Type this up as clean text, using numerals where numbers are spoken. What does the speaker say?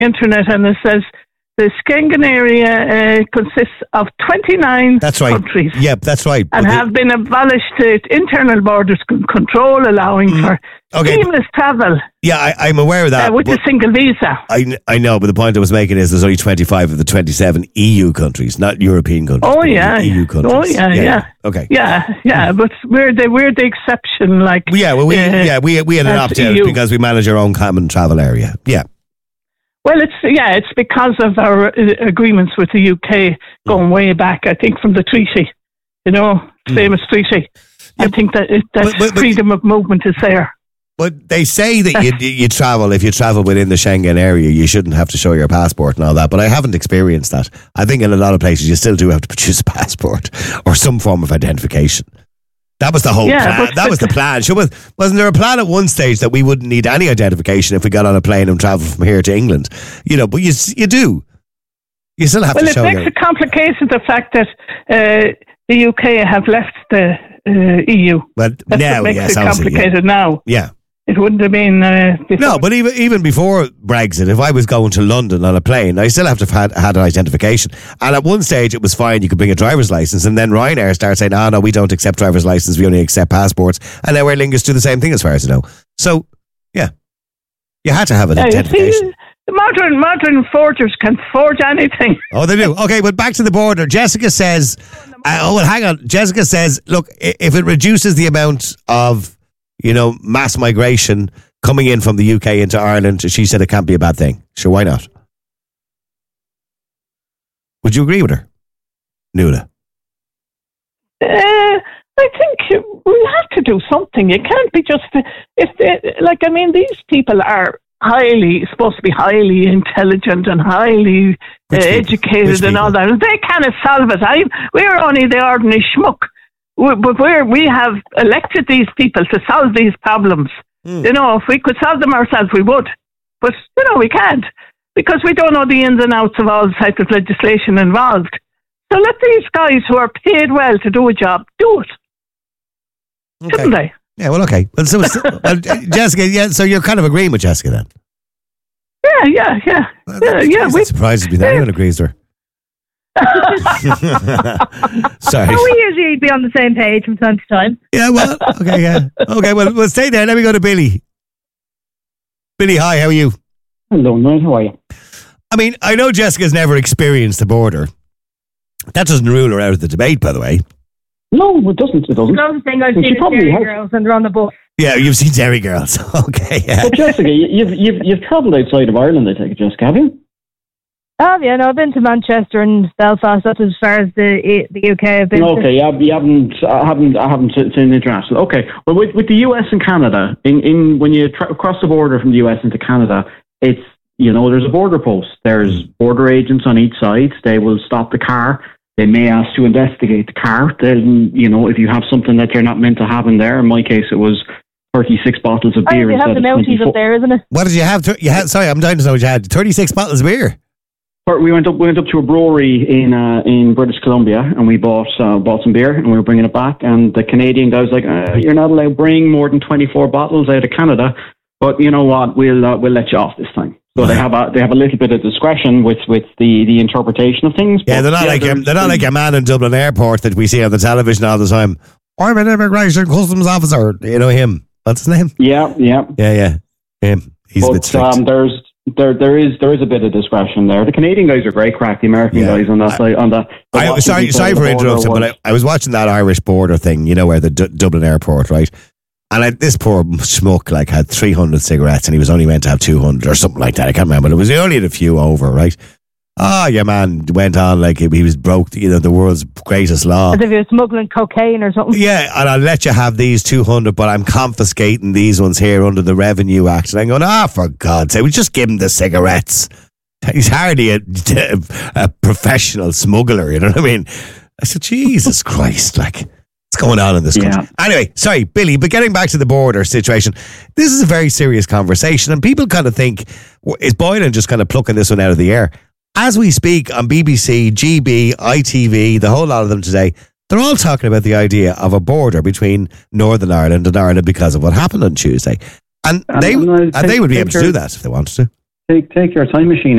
internet, and it says the Schengen area consists of 29 countries. Yep, that's right. And have been abolished to internal borders control, allowing for seamless travel. Yeah, I'm aware of that. With a single visa. I know, but the point I was making is there's only 25 of the 27 EU countries, not European countries. Oh, yeah. EU countries. Oh, yeah. Okay. Yeah, but we're the exception. Like we had an opt-out because we manage our own common travel area. Yeah. Well, it's because of our agreements with the UK going way back, I think, from the treaty, famous treaty. Yeah, I think that freedom of movement is there. But they say that you travel, if you travel within the Schengen area, you shouldn't have to show your passport and all that, but I haven't experienced that. I think in a lot of places you still do have to produce a passport or some form of identification. That was the whole plan. That was the plan. Wasn't there a plan at one stage that we wouldn't need any identification if we got on a plane and travelled from here to England? But you do. You still have to show. Well, it makes it complicated, the fact that the UK have left the EU. But that's now, what makes it complicated now. Yeah. It wouldn't have been before. No, but even before Brexit, if I was going to London on a plane, I still have to have had an identification. And at one stage, it was fine. You could bring a driver's license. And then Ryanair started saying, no, we don't accept driver's license. We only accept passports. And now Aer Lingus do the same thing as far as I know. So, yeah. You had to have an identification. See, the modern forgers can forge anything. Oh, they do. Okay, but back to the border. Jessica says, hang on. Jessica says, look, if it reduces the amount of mass migration coming in from the UK into Ireland, she said it can't be a bad thing. Sure, why not? Would you agree with her, Nuala? I think we have to do something. It can't be just these people are supposed to be highly intelligent and highly educated and all that. And they can't solve it. We're only the ordinary schmuck. But we have elected these people to solve these problems. If we could solve them ourselves, we would. But, we can't, because we don't know the ins and outs of all the type of legislation involved. So let these guys who are paid well to do a job, do it. Okay. Shouldn't they? Yeah, well, okay. Well, Jessica, so you're kind of agreeing with Jessica then? Yeah. It surprises me that anyone agrees with her. Sorry. We usually be on the same page from time to time. Yeah, well, okay, yeah. Okay, well, we'll stay there. Let me go to Billy. Billy, hi, how are you? Hello, Niall, how are you? I mean, I know Jessica's never experienced the border. That doesn't rule her out of the debate, by the way. No, it doesn't. Another thing I've seen is Derry Girls and they're on the bus. Yeah, you've seen Derry Girls. Okay, yeah. But Jessica, you've travelled outside of Ireland, I take it, Jessica, have you? Oh, yeah, no, I've been to Manchester and Belfast. That's as far as the UK I've been. Okay, I haven't seen international. Okay, well, with the US and Canada, when you cross the border from the US into Canada, it's there's a border post. There's border agents on each side. They will stop the car. They may ask to investigate the car. Then if you have something that you're not meant to have in there. In my case, it was 36 bottles of beer. You have the Mounties up there, isn't it? What did you have? Sorry, I'm dying to know what you had. 36 bottles of beer. We went up to a brewery in British Columbia, and we bought some beer, and we were bringing it back. And the Canadian guy was like, "You're not allowed to bring more than 24 bottles out of Canada, but you know what? We'll let you off this time." So they have a little bit of discretion with the interpretation of things. Yeah, they're not like a man in Dublin Airport that we see on the television all the time. I'm an immigration customs officer. Him. What's his name? Yeah. Him. He's a bit strict. There is a bit of discretion there. The Canadian guys are great crack. The American guys on that side. Sorry for interrupting, but I was watching that Irish border thing. Where the Dublin airport, right? And this poor schmuck had 300 cigarettes, and he was only meant to have 200 or something like that. I can't remember. He only had a few over, right? Oh, your man went on like he was broke. The world's greatest law. As if he was smuggling cocaine or something. Yeah, and I'll let you have these 200, but I'm confiscating these ones here under the Revenue Act. And I'm going, for God's sake, we just give him the cigarettes. He's hardly a professional smuggler, you know what I mean? I said, Jesus Christ, what's going on in this country? Anyway, sorry, Billy, but getting back to the border situation, this is a very serious conversation, and people kind of think, is Boylan just kind of plucking this one out of the air? As we speak on BBC, GB, ITV, the whole lot of them today, they're all talking about the idea of a border between Northern Ireland and Ireland because of what happened on Tuesday. And they would be able to do that if they wanted to. take your time machine